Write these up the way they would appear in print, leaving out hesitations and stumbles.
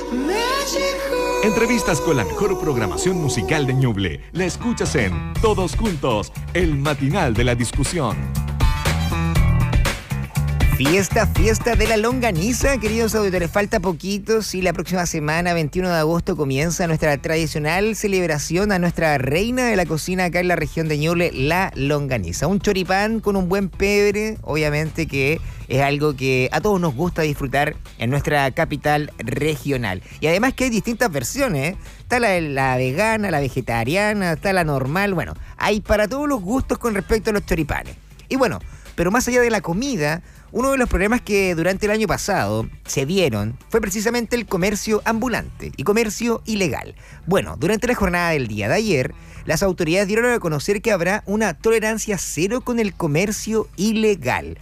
Entrevistas con la mejor programación musical de Ñuble. La escuchas en Todos Juntos, el matinal de la discusión. Fiesta de la longaniza, queridos auditores. Falta poquito, sí, la próxima semana, 21 de agosto, comienza nuestra tradicional celebración a nuestra reina de la cocina acá en la región de Ñuble, la longaniza. Un choripán con un buen pebre, obviamente que es algo que a todos nos gusta disfrutar en nuestra capital regional. Y además que hay distintas versiones, ¿eh? Está la vegana, la vegetariana, está la normal. Bueno, hay para todos los gustos con respecto a los choripanes. Y bueno, pero más allá de la comida, uno de los problemas que durante el año pasado se vieron fue precisamente el comercio ambulante y comercio ilegal. Bueno, durante la jornada del día de ayer, las autoridades dieron a conocer que habrá una tolerancia cero con el comercio ilegal.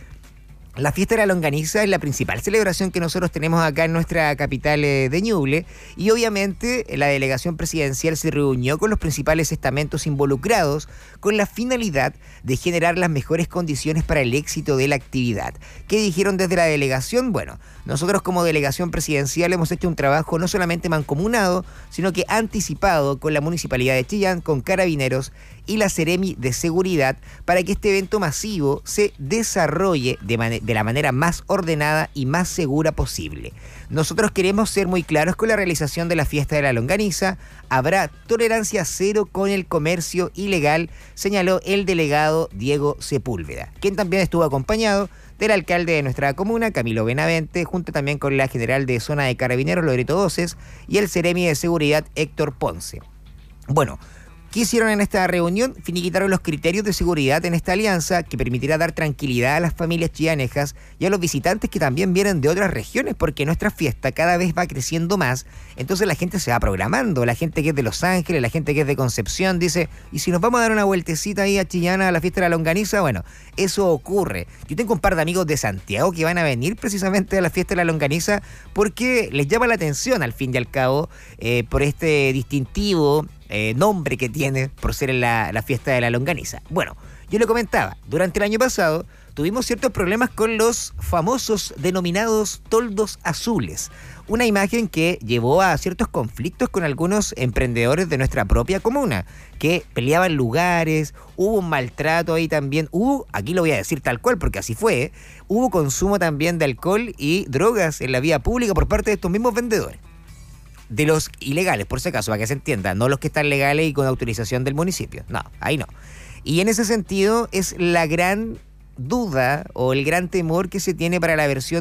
La fiesta de la longaniza es la principal celebración que nosotros tenemos acá en nuestra capital de Ñuble, y obviamente la delegación presidencial se reunió con los principales estamentos involucrados con la finalidad de generar las mejores condiciones para el éxito de la actividad. ¿Qué dijeron desde la delegación? Bueno, nosotros como delegación presidencial hemos hecho un trabajo no solamente mancomunado, sino que anticipado con la Municipalidad de Chillán, con Carabineros y la Seremi de Seguridad, para que este evento masivo se desarrolle de la manera más ordenada y más segura posible. Nosotros queremos ser muy claros con la realización de la fiesta de la longaniza. Habrá tolerancia cero con el comercio ilegal, señaló el delegado Diego Sepúlveda, quien también estuvo acompañado del alcalde de nuestra comuna, Camilo Benavente, junto también con la general de zona de Carabineros, Loreto Doces, y el Seremi de Seguridad, Héctor Ponce. Bueno, ¿qué hicieron en esta reunión? Finiquitaron los criterios de seguridad en esta alianza que permitirá dar tranquilidad a las familias chillanejas y a los visitantes que también vienen de otras regiones, porque nuestra fiesta cada vez va creciendo más. Entonces la gente se va programando, la gente que es de Los Ángeles, la gente que es de Concepción, dice, ¿y si nos vamos a dar una vueltecita ahí a Chillán a la fiesta de la longaniza? Bueno, eso ocurre. Yo tengo un par de amigos de Santiago que van a venir precisamente a la fiesta de la longaniza porque les llama la atención, al fin y al cabo, por este distintivo nombre que tiene por ser la fiesta de la longaniza. Bueno, yo le comentaba, durante el año pasado tuvimos ciertos problemas con los famosos denominados toldos azules, una imagen que llevó a ciertos conflictos con algunos emprendedores de nuestra propia comuna, que peleaban lugares, hubo un maltrato ahí también, aquí lo voy a decir tal cual porque así fue, hubo consumo también de alcohol y drogas en la vía pública por parte de estos mismos vendedores. De los ilegales, por si acaso, para que se entienda, no los que están legales y con autorización del municipio. No, ahí no. Y en ese sentido es la gran duda o el gran temor que se tiene para la versión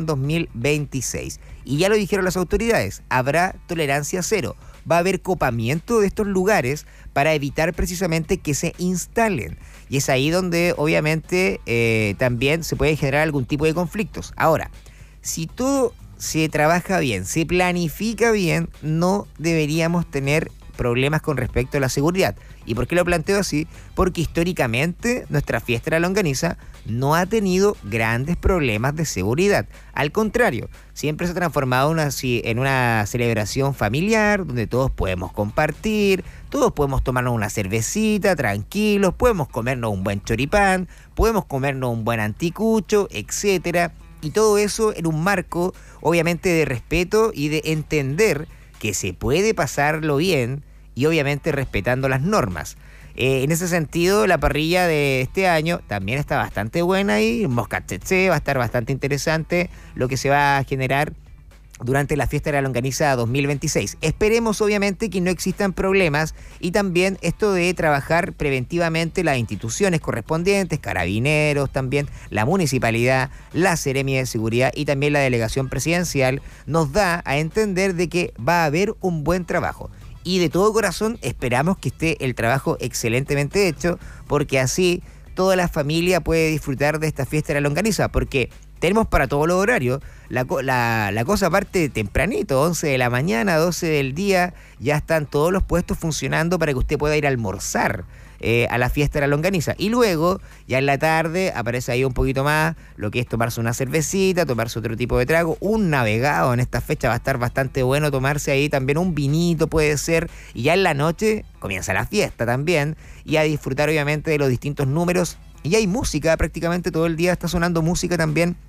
2026. Y ya lo dijeron las autoridades, habrá tolerancia cero. Va a haber copamiento de estos lugares para evitar precisamente que se instalen. Y es ahí donde obviamente también se puede generar algún tipo de conflictos. Ahora, si todo se trabaja bien, se planifica bien, no deberíamos tener problemas con respecto a la seguridad. ¿Y por qué lo planteo así? Porque históricamente nuestra fiesta de la longaniza no ha tenido grandes problemas de seguridad. Al contrario, siempre se ha transformado en una celebración familiar donde todos podemos compartir, todos podemos tomarnos una cervecita tranquilos, podemos comernos un buen choripán, podemos comernos un buen anticucho, etcétera. Y todo eso en un marco, obviamente, de respeto y de entender que se puede pasarlo bien y obviamente respetando las normas. En ese sentido, la parrilla de este año también está bastante buena y Moscatsetse va a estar bastante interesante lo que se va a generar durante la fiesta de la longaniza 2026. Esperemos obviamente que no existan problemas y también esto de trabajar preventivamente las instituciones correspondientes, Carabineros también, la municipalidad, la Seremi de Seguridad y también la delegación presidencial nos da a entender de que va a haber un buen trabajo. Y de todo corazón esperamos que esté el trabajo excelentemente hecho, porque así toda la familia puede disfrutar de esta fiesta de la longaniza, porque tenemos para todos los horarios. La cosa parte tempranito, 11 de la mañana, 12 del día, ya están todos los puestos funcionando para que usted pueda ir a almorzar a la fiesta de la longaniza. Y luego, ya en la tarde, aparece ahí un poquito más lo que es tomarse una cervecita, tomarse otro tipo de trago, un navegado. En esta fecha va a estar bastante bueno tomarse ahí también un vinito, puede ser. Y ya en la noche comienza la fiesta también, y a disfrutar obviamente de los distintos números. Y hay música, prácticamente todo el día está sonando música también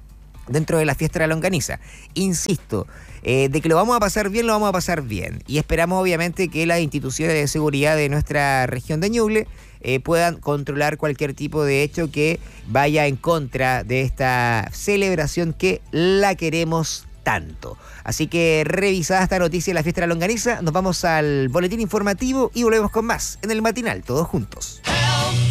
dentro de la fiesta de la longaniza. Insisto, de que lo vamos a pasar bien, lo vamos a pasar bien. Y esperamos obviamente que las instituciones de seguridad de nuestra región de Ñuble puedan controlar cualquier tipo de hecho que vaya en contra de esta celebración que la queremos tanto. Así que revisada esta noticia de la fiesta de la longaniza, nos vamos al boletín informativo y volvemos con más en el matinal, todos juntos.